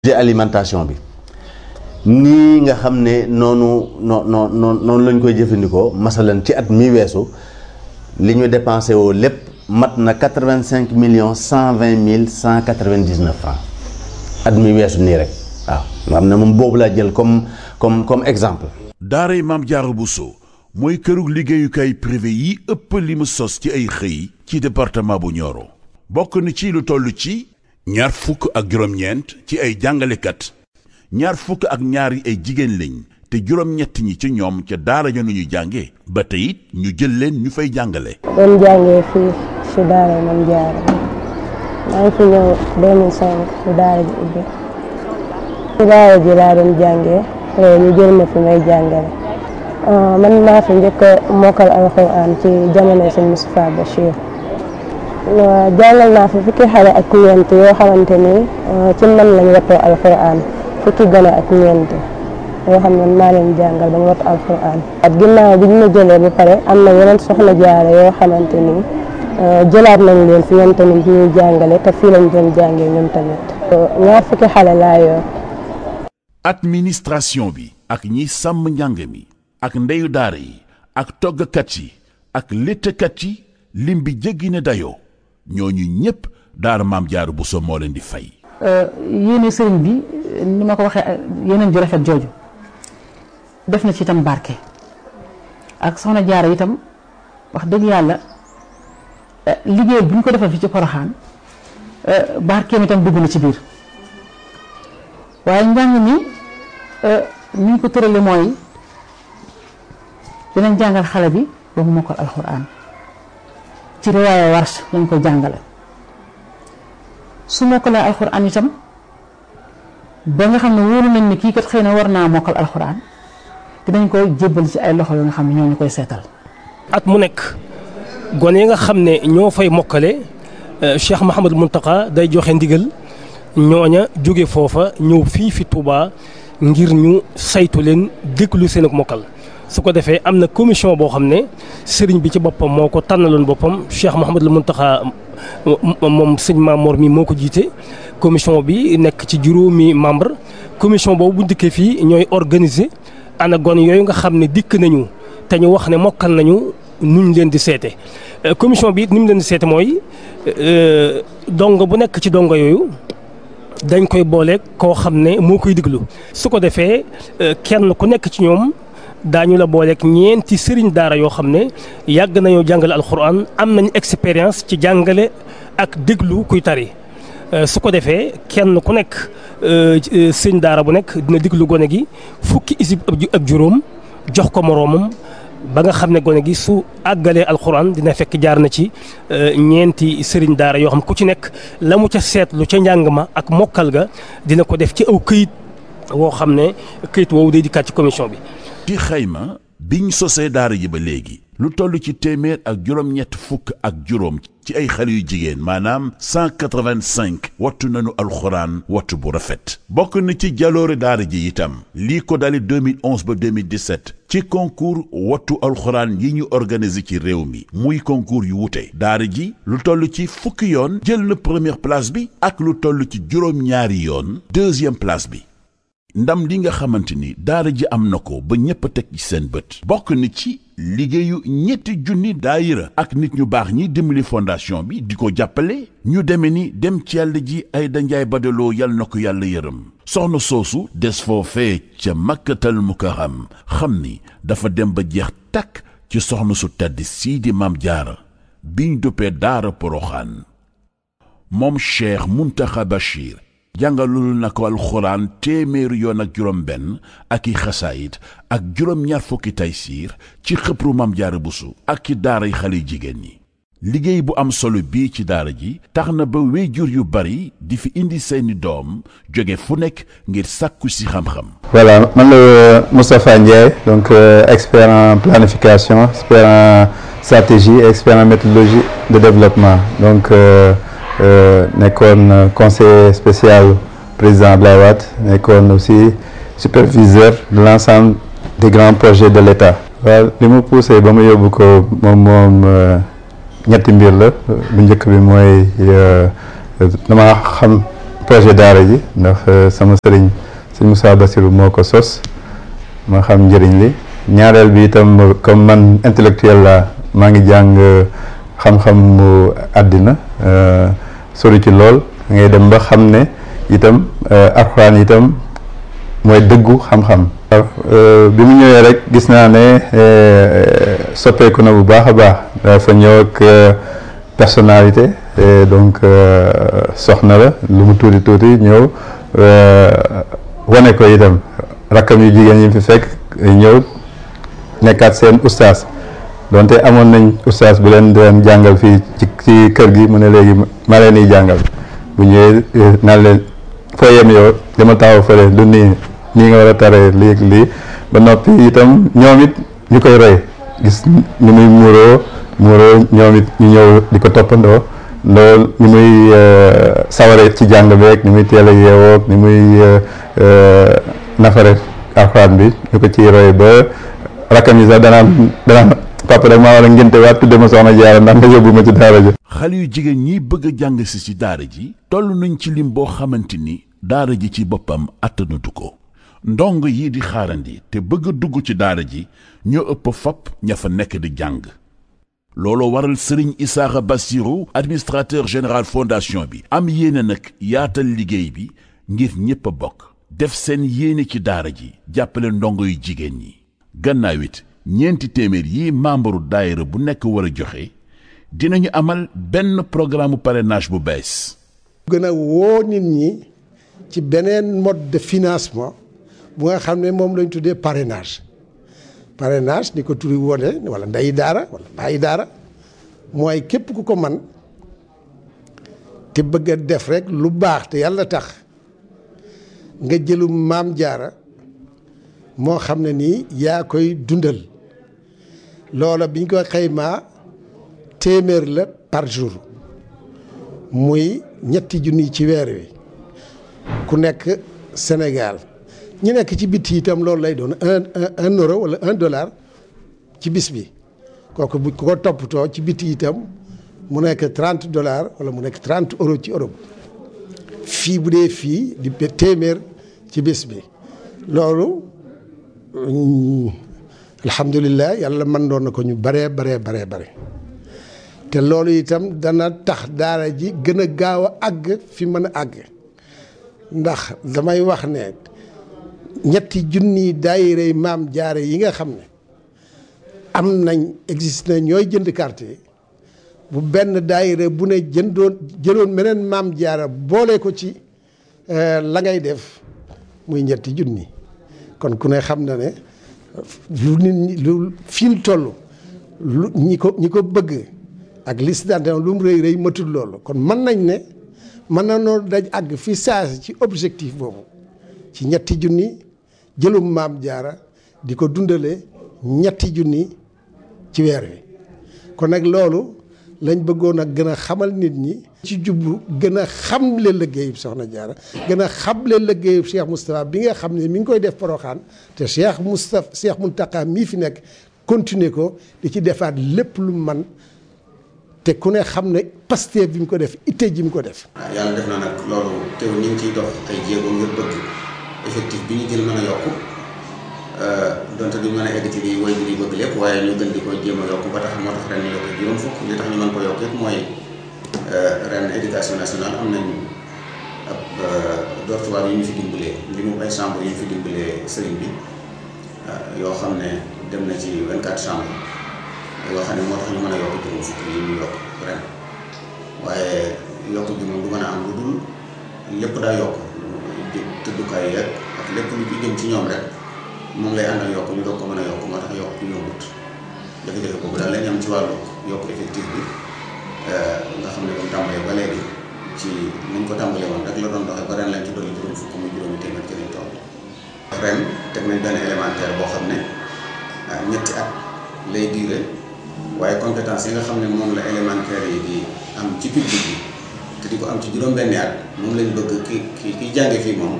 alimentation bi nii nga xam ne noonu lañ koy jëfandikoo masalan ci at mi weesu li ñu dépensé woo lépp mat na 85,120,199 francs at mi weesu nii rek waaw nga xam ne moom boobu laa jël comme exemple. daaray Maam Jaara Bousso mooy kërug liggéeyukaay privé yi ëpp li mu sos ci ay xëy ci département bu Nioro bokk na ci lu toll ci ñaar fukk ak juróom-ñeent ci ay jàngalekat ñaar fukk ak ñaar yi ay jigéen lañ te juróom-ñett ñi ci ñoom ca daara ja nu ñu jàngee ba tey it ñu jël leen ñu fay jàngale. doon jàngee fii si daara Maam Jaara maa ngi fi ñëw 2005 si daara ji ubbi si daara ji laa doon jàngee ñu jël ma fi may jàngale man maa fi njëkk a mokkal alxuraan ci jamono sëñ Moustapha Bachir. jàngal naa fi fukki xale ak ñeent yoo xamante ni ci man lañ wattoo alxuraan fukki gone ak ñeent yoo xam ne maa leen jàngal ba ñu wattu alxuraan. at ginnaaw bi ñu ma jëlee ba pare am na yeneen soxna jaare yoo xamante ni jëlaat nañ leen fi ñoom tamit ñuy jàngale te fii lañ doon jàngee ñoom tamit. ñaar fukki xale laa yor. administration bi ak ñi sàmm njàng mi ak ndeyu daara yi ak toggkat yi ak léttkat yi lim bi jéggi na dayoo. ñooñu ñëpp daara Maam Jaara Bousso moo leen di fay. yéene sëriñ bi ni ma ko waxee yeneen ju rafet jooju def na ci itam barke ak soxna Jaara itam wax dëgg yàlla liggéey bu ñu ko defal fi ci Poroxaan barkeem itam dugg na ci biir waaye njàng mi ni ñu ko tërale mooy dinañ jàngal xale bi ba mu mokkal alxuraan. ci riwaaya Warsh lañ koy jàngale su mokkalee alxuraan itam ba nga xam ne wóolu nañ ne kii kat xëy na war naa mokkal alxuraan dinañ koy jébbal ci ay loxo yoo nga xam ne ñoo ñu koy seetal. at mu nekk gone yi nga xam ne ñoo fay mokkale Cheikh Mouhamadou Mountakha day joxe ndigal ñooña jóge foofa ñëw fii fi Touba ngir ñu saytu leen déglu seen ak mokkal. su ko defee am na commission boo xam ne sëriñ bi ci boppam moo ko tànnaloon boppam Cheikh Mouhamadul Mountakha moom sëñ Mamor mi moo ko jiite commission bi nekk ci juróomi membre commission boobu bu dikkee fii ñooy organiser ana gone yooyu nga xam ne dikk nañu te ñu wax ne mokkal nañu nuñ leen di seete commission bi it ni mu leen di seete mooy dongo bu nekk ci dongo yooyu dañ koy boole koo xam ne moo koy diglu su ko defee kenn ku nekk ci ñoom daañu la booleeg ñeenti sëriñ daara yoo xam ne yàgg nañoo jàngale alxuraan am nañu expérience ci jàngale ak déglu kuy tari su ko defee kenn ku nekk sëriñ daara bu nekk dina déglu gone gi fukki isib ak juróom jox ko moroomam ba nga xam ne gone gi su àggalee alxuraan dina fekk jaar na ci ñeenti sëriñ daara yoo xam ku ci nekk la mu ca seetlu ca njàng ma ak mokkal ga dina ko def ci aw këyit woo xam ne këyit woowu day dikkaat ci commission bi. ci xayma biñ sosee daara ji ba léegi lu toll ci téeméer ak juróom-ñett fukk ak juróom ci ay xale yu jigéen maanaam 185 wattu nañu alxuraan wattu bu rafet bokk na ci jaloore daara ji itam lii ko dali 2011 ba 2017 ci concours wattu alxuraan yi ñu organisé ci réew mi muy concours yu wute daara ji lu toll ci fukki yoon jël na première place bi ak lu toll ci juróom-ñaari yoon deuxième place bi ndam li nga xamante ni daara ji am na ko ba ñépp a teg ci seen bët bokk na ci liggéeyu ñetti junni daayira ak nit ñu baax ñi dimbali fondation bi di ko jàppale ñu deme ni dem ci yàlla ji ay danjaay badaloo yal na ko yàlla yërëm soxna soosu des foofee ca makkatal mukarram xam ni dafa dem ba jeex takk ci soxna su tedd sii di Maam Jaara biñ duppee daara Poroxaan moom Cheikh Mountakha Bachir jàngalul na ko alxuraan téeméeri yoon ak juróom benn ak i xasaayit ak juróom-ñaar fukki taysiir ci xëpru Maam Jaara Bousso ak ci daaray xale jigéen ñi liggéey bu am solo bii ci daara ji tax na ba wéyjur yu bari di fi indi seeni doom jóge fu nekk ngir sàkku si xam-xam. Voilà man la Moustapha Ndiaye donc expert en planification expert en stratégie expert en méthodologie de développement donc nekkoon conseiller spécial président Abdoulaye Wade nekkoon aussi superviseur de l'ensemble des grands projets de l'État. waaw li ma poussé ba ma yóbbu ko moom ñetti mbir la bu njëkk bi mooy dama xam projet daara ji ndax sama sëriñ sëñ Moussa Bassirou moo ko sos ma xam njëriñ li ñaareel bi itam comme man intellectuel la maa ngi jàng xam-xam mu àddina sori ci lool ngay dem ba xam ne itam alxuraan itam mooy dëggu xam-xam. bi mu ñëwee rek gis naa ne soppeeku na bu baax a baax dafa ñëw ak personnalité donc soxna la lu mu tuuti tuuti ñëw wane ko itam rakkam yu jigéen yi fi fekk ñëw nekkaat seen ustaas donte amoon nañ ustaas bu leen doon jàngal fii ci kër gi mu ne léegi ma leen di jàngal bu ñëwee naan leen foo yem yow dama taxaw fële lu nii nga war a taree lii ba noppi itam ñoom it ñu koy roy gis ni muy muuroo ñoom it ñu ñëw di ko toppandoo loolu ni muy saware ci jàng beeg ni muy teel a yeewoog ni muy nafare alxuraan bi ñu ko ciy roy ba rakkam yi sax danaan papa rek maa war a ngénte waat tudde ma soxna Jaara ndax nga yóbbu ma ci daara ji. xale yu jigéen ñi bëgg a jàng si ci daara ji toll nañ ci lim boo xamante ni daara ji ci boppam attanatu ko ndong yi di xaarandi te bëgg a dugg ci daara ji ñoo ëpp fop ña fa nekk di jàng looloo waral Serigne Issakha Bassirou administrateur général fondation bi am yéene nag yaatal liggéey bi ngir ñépp a bokk def seen yéene ci daara ji jàppale ndongo yu jigéen ñi gannaaw it ñeenti téeméer yi membre daayira bu nekk war a joxe dinañu amal benn programme parrainage bu bees. gën a woo nit ñi ci beneen mode de financement bu nga xam ne moom lañ tuddee parrainage ni ko turi wone wala ndeyi daara wala bàyyi daara mooy képp ku ko man te bëgg a def rek lu baax te yàlla tax nga jëlum maam jaara moo xam ne nii yaa koy dundal loola biñ ko xaymaa téeméer la par jour muy ñetti junni ci weer wi ku nekk Sénégal ñi nekk ci bitti itam loolu lay doon un euro wala $1 ci bis bi kooku bu ko toppatoo ci bitti itam mu nekk $30 wala mu nekk 30 euros ci Europe fii bu dee fii di téeméer ci bis bi loolu alhamdulilah yàlla mën doon na ko ñu bare te loolu itam dana tax daara ji gën a gaaw a àgg fi mën a àgg ndax damay wax ne ñetti junni daayira maam jaare yi nga xam ne am nañ existe na ñooy jënd carte yi bu benn daayira bu ne jëloon meneen maam jaara boole ko ci la ngay def muy ñetti junni kon ku ne xam na ne lu nit ñi lu fi mu toll lu ñi ko bëgg ak liste d'adhésion lu mu rëy matul loolu kon mën nañ ne mën na noo daj àgg fi saasi ci objectif boobu ci ñetti junni jëlum maam jaara di ko dundale ñetti junni ci weer wi kon nag loolu lañ bëggoon a gën a xamal nit ñi ci jublu gën a xamle liggéeyub soxna jaara gën a xamle liggéeyub Cheikh Moustapha bi nga xam ne mi ngi koy def Porokhane te Cheikh Mountakha mii fi nekk continuer ko di ci defaat lépp lu man te ku ne xam ne Pastef bi mu ko def itte ji mu ko def. yàlla def na nag loolu teew ñu ngi ciy dox ay jéego ngir bëgg effectif bi ñu jël mën a yokku donte duñ mën a egg ci li way bi bëgg lépp waaye ñu gën di ko jéem a yokku ba tax moo tax ren ñu yokk juróom fukk li tax ñu mën ko yokk yëpp mooy ren éducation nationale am nañ ab dortoir yu ñu fi dimbalee li mu ay chambre yu ñu fi dimbalee sëriñ bi yoo xam ne dem na ci 24 chambres yoo xam ne moo tax ñu mën a yokk juróom fukk yi ñu yokk ren waaye yokk bi moom du mën a am lu dul lépp daa yokk tëddukaay yeeg ak lépp lu jëm ci ñoom rek moom lay àndal yokk ñu doog ko mën a yokk moo tax yokk bi yombut jafe-jafe boobu daal lañ am ci wàllu yokk effectif bi nga xam ne comme tàmbalee ba léegi ci niñ ko tàmbalee woon rek la doon doxee ba ren lañ ci dolli juróom fukk muy juróomi téeméer ci lañ toll ren teg nañ benn élémentaire boo xam ne ñetti at lay diire waaye compétence yi nga xam ne moom la élémentaire yi di am ci public bi te di ko am ci juróom-benni at moom lañ bëgg ki jànge fii moom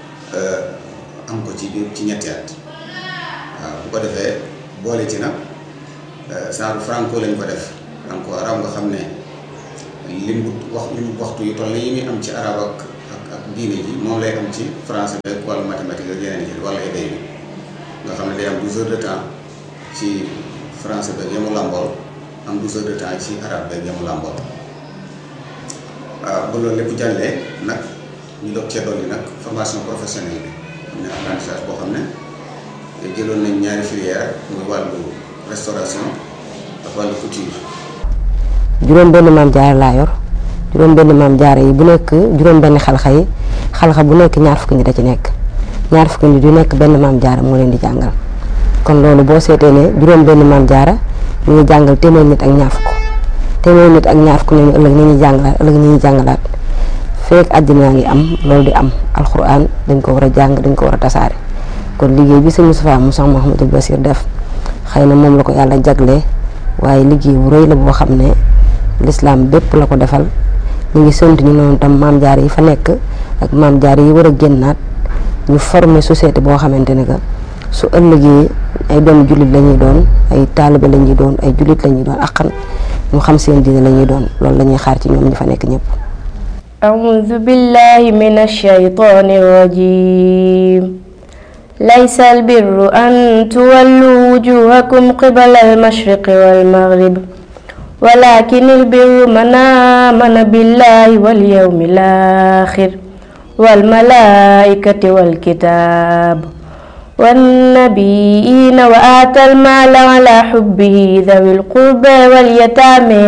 am ko ci ñetti at waaw bu ko defee boole ci nag genre franco lañ ko def franco arab nga xam ne lim waxtu yu toll yi muy am ci arab ak diine ji moom lay am ci français beeg wàllu mathématique ak yeneen yi wala éday bi nga xam ne day am 12 heures de temps ci français beeg yamu làmbool am 12 heures de temps ci arabe beeg yamu làmbool waaw ba loolu lépp jàllee nag ñu doog cee dolli nag formation professionnelle bi am na apprentissage boo xam ne jëloon nañ ñaari filière muy wàllu restauration ak wàllu couture. juróom benn maam jaara laa yor juróom benn maam jaara yi bu nekk juróom benn xalxa yi xalxa bu nekk ñaar fukki nit da ci nekk ñaar fukki nit yu nekk benn maam jaara moo leen di jàngal kon loolu boo seetee ne juróom benn maam jaara ñu ngi jàngal téeméer nit ak ñaar fukk téeméer nit ak ñaar fukk ñooñu ëllëg ni ñuy jàngalaat feek àddina ngi am loolu di am alxuraan dañ ko war a jàng dañ ko war a tasaare kon liggéey bi sëñ Moustapha Moussa Mouhamadou Bassir def xëy na moom la ko yàlla jaglee waaye liggéey bu rëy la boo xam ne l'islam bépp la ko defal ñu ngi sant ñu noonu tam maam jaar yi fa nekk ak maam jaar yi war a génnaat ñu former société boo xamante ne que su ëllëgee ay doomu jullit la ñuy doon ay taalibe la ñuy doon ay jullit la ñuy doon akkan ñu xam seen diine la ñuy doon loolu la ñuy xaar ci ñoom ñi fa nekk ñëpp. أعوذ بالله من الشيطان الرجيم ليس البر أن تولوا وجوهكم قبل المشرق والمغرب ولكن البر من آمن بالله واليوم الآخر والملائكة والكتاب والنبيين وآتى المال على حبه ذوي القربى واليتامى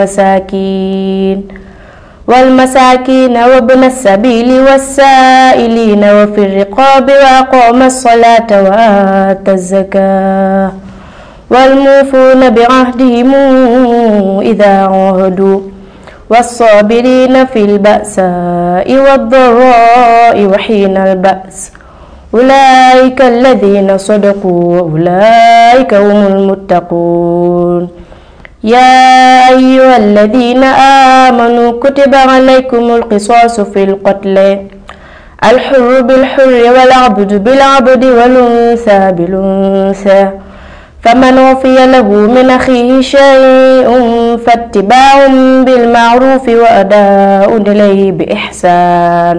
والمساكين وابن السبيل والسائلين وفي الرقاب وأقام الصلاة وآتى الزكاة والموفون بعهدهم إذا عاهدوا والصابرين في البأساء والضراء وحين البأس أولئك الذين صدقوا وأولئك هم المتقون يا أيها الذين آمنوا كتب عليكم القصاص في القتل الحر بالحر والعبد بالعبد والأنثى بالأنثى فمن عفي له من أخيه شيء فاتباع بالمعروف وأداء إليه بإحسان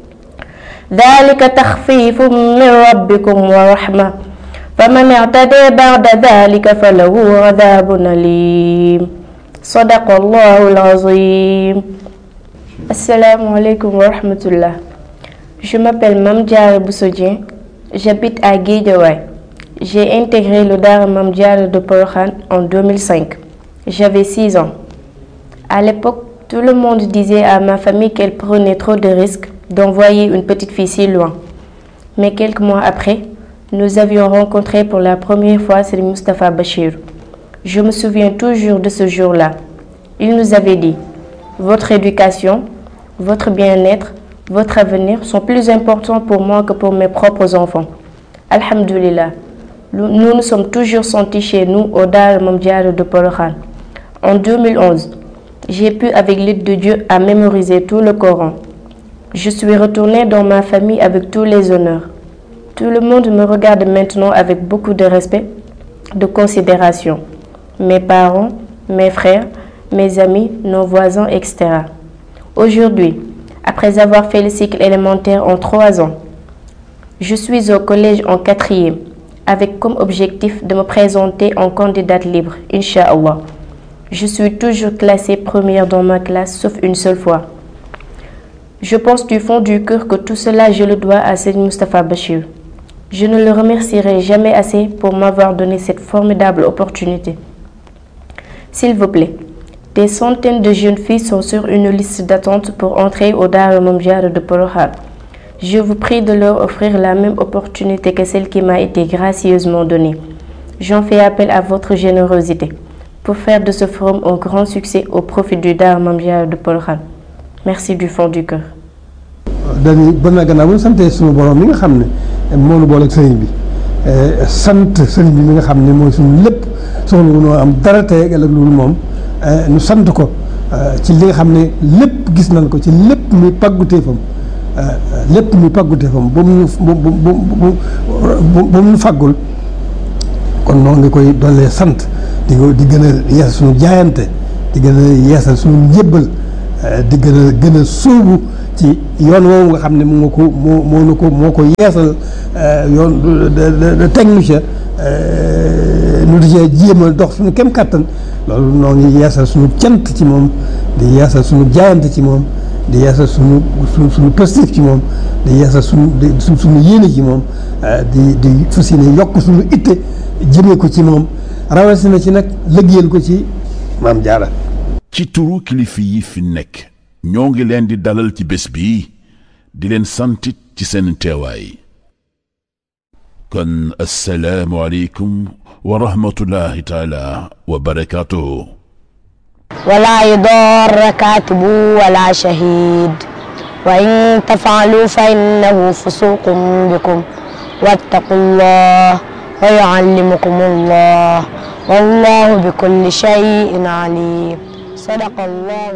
ذلك تخفيف من ربكم ورحمة فمن اعتدى بعد ذلك فله عذاب أليم صدق الله العظيم. Assalamu alaikum wa rahmatullah. Je m'appelle Mame Diarra Bousso Dieng, j'habite à Guédiawaye. J'ai intégré le Daara Mame Diarra de Porokhane en 2005. J'avais 6 ans. À l'époque, tout le monde disait à ma famille qu'elle prenait trop de risques d'envoyer une petite fille si loin. Mais quelques mois après, nous avions rencontré pour la première fois Serigne Moustapha Bachir. Je me souviens toujours de ce jour-là. Il nous avait dit: votre éducation, votre bien-être, votre avenir sont plus importants pour moi que pour mes propres enfants. Alhamdulillah, nous nous sommes toujours sentis chez nous au Daara Mame Diarra de Porokhane. En 2011, j'ai pu avec l'aide de Dieu à mémoriser tout le Coran. Je suis retournée dans ma famille avec tous les honneurs. Tout le monde me regarde maintenant avec beaucoup de respect, de considération. Mes parents, mes frères, mes amis, nos voisins, etc. Aujourd'hui, après avoir fait le cycle élémentaire en 3 ans, je suis au collège en 4e, avec comme objectif de me présenter en candidate libre, Inch'Allah. Je suis toujours classée première dans ma classe, sauf une seule fois. Je pense du fond du cœur que tout cela, je le dois à Serigne Moustapha Bachir. Je ne le remercierai jamais assez pour m'avoir donné cette formidable opportunité. S'il vous plaît, des centaines de jeunes filles sont sur une liste d'attente pour entrer au Daara Mame Diarra de Porokhane. Je vous prie de leur offrir la même opportunité que celle qui m'a été gracieusement donnée. J'en fais appel à votre générosité pour faire de ce forum un grand succès au profit du Daara Mame Diarra de Porokhane. Merci du fond du cœur. dañuy ba nag gannaaw bu ñu santee suñu borom mi nga xam ne moo ñu boole ak sëriñ bi sant sëriñ bi mi nga xam ne mooy suñu lépp soxla wu noo am dara tey ëllëg loolu moom ñu sant ko ci li nga xam ne lépp gis nañ ko ci lépp muy pàgguteefam ba mu ñu faggul kon noo ngi koy dollee sant di gën a yeesal suñu jaayante di gën a yeesal suñu njébbal di gën a sóobu ci yoon woowu nga xam ne moo ko yeesal yoon de teg nu ca nu di cee jéem a dox suñu kem kàttan loolu noo ngi yeesal suñu cant ci moom di yeesal suñu jaayante ci moom di yeesal suñu positif ci moom di yeesal suñu yéene ci moom di fas yéene yokk suñu itte jëmee ko ci moom rawatina ci nag liggéeyal ko ci Maam Jaara. ci turu kilifa yi fi nekk ñoo ngi leen di dalal ci bés bi di leen santit ci seen teewaay kon assalaamu aleykum wa rahmatullahi taala wa barakaatuhu. ولا يضار كاتب ولا شهيد وإن تفعلوا فإنه فسوق بكم واتقوا الله ويعلمكم الله والله بكل شيء عليم صدق الله.